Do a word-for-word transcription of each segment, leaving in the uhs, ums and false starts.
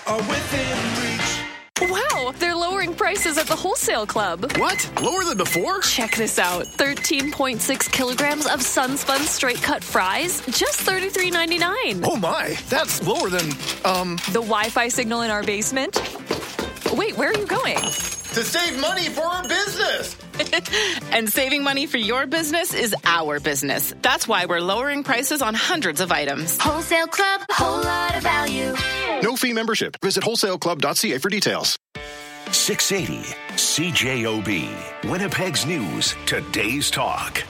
are within reach. Wow, they're lowering prices at the Wholesale Club. What? Lower than before? Check this out. thirteen point six kilograms of Sunspun straight cut fries, just thirty-three ninety-nine. Oh my, that's lower than, um... the Wi-Fi signal in our basement? Wait, where are you going? To save money for our business! And saving money for your business is our business. That's why we're lowering prices on hundreds of items. Wholesale Club, a whole lot of value. No fee membership. Visit wholesale club dot c a for details. six eighty C J O B, Winnipeg's News, Today's Talk.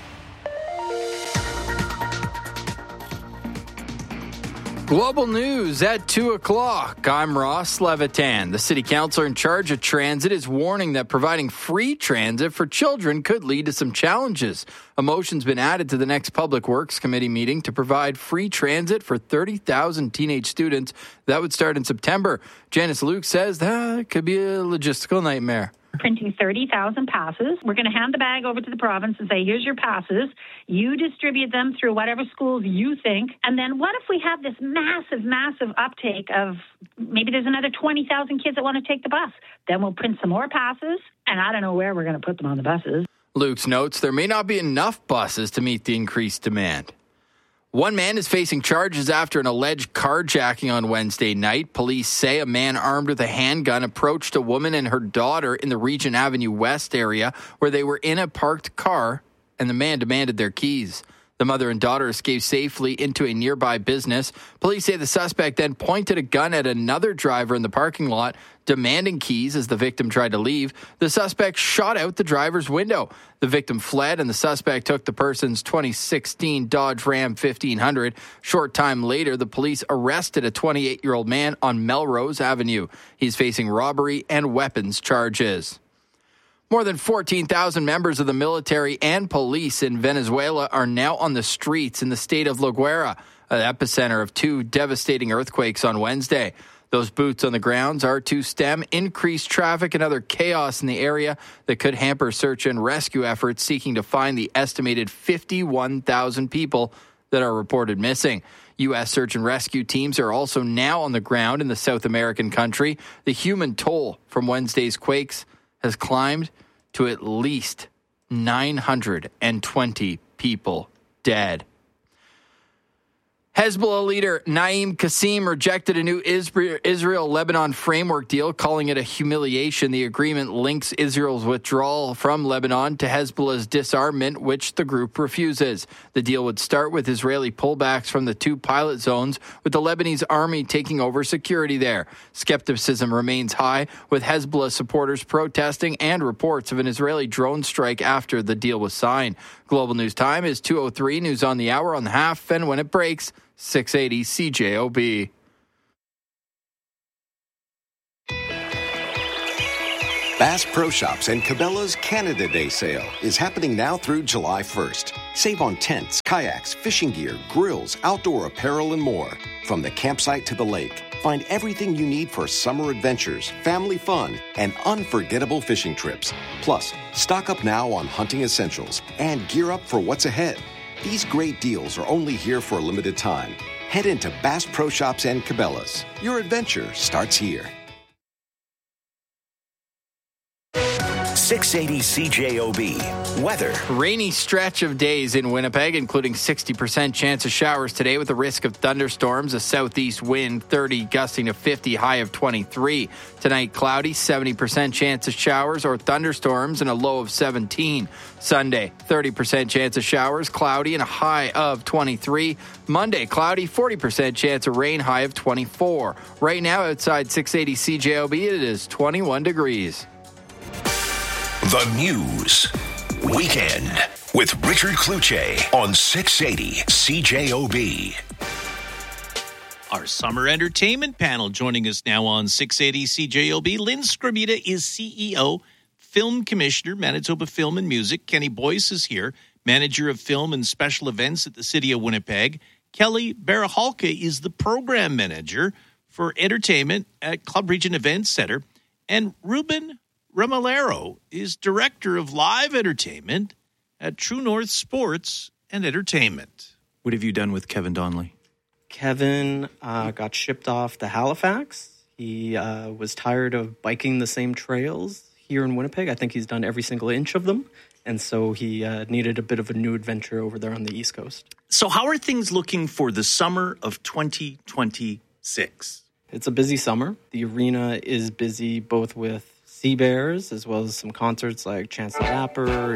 Global news at two o'clock. I'm Ross Levitan. The city councilor in charge of transit is warning that providing free transit for children could lead to some challenges. A motion's been added to the next Public Works Committee meeting to provide free transit for thirty thousand teenage students. That would start in September. Janice Luke says that could be a logistical nightmare. Printing thirty thousand passes. We're going to hand the bag over to the province and say, here's your passes. You distribute them through whatever schools you think. And then what if we have this massive, massive uptake of maybe there's another twenty thousand kids that want to take the bus? Then we'll print some more passes, and I don't know where we're going to put them on the buses. Luke's notes there may not be enough buses to meet the increased demand. One man is facing charges after an alleged carjacking on Wednesday night. Police say a man armed with a handgun approached a woman and her daughter in the Regent Avenue West area where they were in a parked car, and the man demanded their keys. The mother and daughter escaped safely into a nearby business. Police say the suspect then pointed a gun at another driver in the parking lot, demanding keys as the victim tried to leave. The suspect shot out the driver's window. The victim fled, and the suspect took the person's twenty sixteen Dodge Ram fifteen hundred. Short time later, the police arrested a twenty-eight-year-old man on Melrose Avenue. He's facing robbery and weapons charges. More than fourteen thousand members of the military and police in Venezuela are now on the streets in the state of La Guaira, an epicenter of two devastating earthquakes on Wednesday. Those boots on the grounds are to stem increased traffic and other chaos in the area that could hamper search and rescue efforts seeking to find the estimated fifty-one thousand people that are reported missing. U S search and rescue teams are also now on the ground in the South American country. The human toll from Wednesday's quakes has climbed to at least nine hundred twenty people dead. Hezbollah leader Naim Qassem rejected a new Israel-Lebanon framework deal, calling it a humiliation. The agreement links Israel's withdrawal from Lebanon to Hezbollah's disarmament, which the group refuses. The deal would start with Israeli pullbacks from the two pilot zones, with the Lebanese army taking over security there. Skepticism remains high, with Hezbollah supporters protesting and reports of an Israeli drone strike after the deal was signed. Global News Time is two oh three, news on the hour on the half, and when it breaks, six eighty C J O B. Bass Pro Shops and Cabela's Canada Day sale is happening now through July first. Save on tents, kayaks, fishing gear, grills, outdoor apparel, and more. From the campsite to the lake, find everything you need for summer adventures, family fun, and unforgettable fishing trips. Plus, stock up now on hunting essentials and gear up for what's ahead. These great deals are only here for a limited time. Head into Bass Pro Shops and Cabela's. Your adventure starts here. six eighty C J O B. Weather. Rainy stretch of days in Winnipeg, including sixty percent chance of showers today with a risk of thunderstorms, a southeast wind, thirty gusting to fifty, high of twenty-three. Tonight, cloudy, seventy percent chance of showers or thunderstorms and a low of seventeen. Sunday, thirty percent chance of showers, cloudy and a high of twenty-three. Monday, cloudy, forty percent chance of rain, high of twenty-four. Right now, outside six eighty C J O B, it is twenty-one degrees. The News Weekend with Richard Cloutier on six eighty C J O B. Our summer entertainment panel joining us now on six eighty C J O B. Lynn Skromita is C E O, Film Commissioner, Manitoba Film and Music. Kenny Boyce is here, Manager of Film and Special Events at the City of Winnipeg. Kelly Barahalka is the Program Manager for Entertainment at Club Regent Events Center. And Ruben Romolero is Director of Live Entertainment at True North Sports and Entertainment. What have you done with Kevin Donnelly? Kevin uh, got shipped off to Halifax. He uh, was tired of biking the same trails here in Winnipeg. I think he's done every single inch of them. And so he uh, needed a bit of a new adventure over there on the East Coast. So how are things looking for the summer of twenty twenty-six? It's a busy summer. The arena is busy both with Sea Bears as well as some concerts like Chance the Rapper,